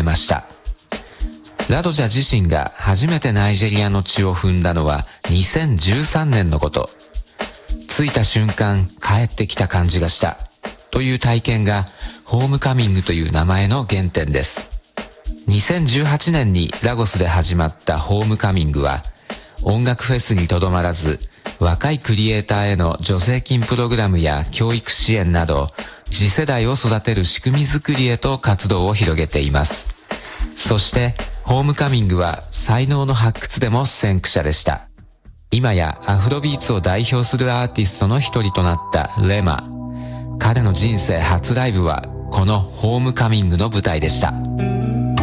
ました。ラドジャ自身が初めてナイジェリアの地を踏んだのは2013年のこと。着いた瞬間帰ってきた感じがしたという体験がホームカミングという名前の原点です。2018年にラゴスで始まったホームカミングは音楽フェスにとどまらず、若いクリエイターへの助成金プログラムや教育支援など次世代を育てる仕組み作りへと活動を広げています。そしてホームカミングは才能の発掘でも先駆者でした。今やアフロビーツを代表するアーティストの一人となったレマ。彼の人生初ライブはこのホームカミングの舞台でした。